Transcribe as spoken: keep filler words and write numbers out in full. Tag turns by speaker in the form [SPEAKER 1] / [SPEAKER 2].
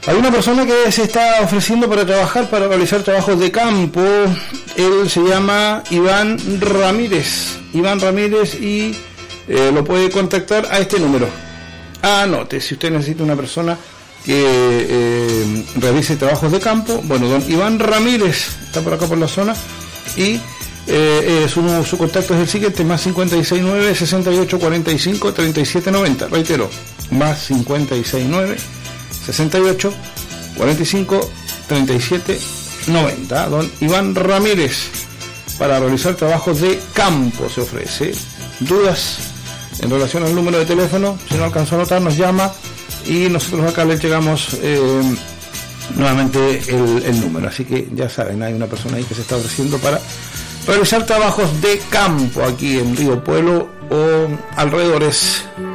[SPEAKER 1] Hay una persona que se está ofreciendo para trabajar, para realizar trabajos de campo. Él se llama Iván Ramírez. Iván Ramírez y eh, lo puede contactar a este número. Anote, si usted necesita una persona que eh, realice trabajos de campo, bueno, don Iván Ramírez está por acá por la zona y eh, eh, su, su contacto es el siguiente, más cincuenta y seis nueve, sesenta y ocho cuarenta y cinco, treinta y siete noventa. Reitero, más cincuenta y seis nueve, sesenta y ocho cuarenta y cinco, treinta y siete noventa. Don Iván Ramírez, para realizar trabajos de campo se ofrece. Dudas en relación al número de teléfono, si no alcanzó a anotar, nos llama y nosotros acá le llegamos eh, nuevamente el, el número. Así que ya saben, hay una persona ahí que se está ofreciendo para realizar trabajos de campo aquí en Río Pueblo o alrededores.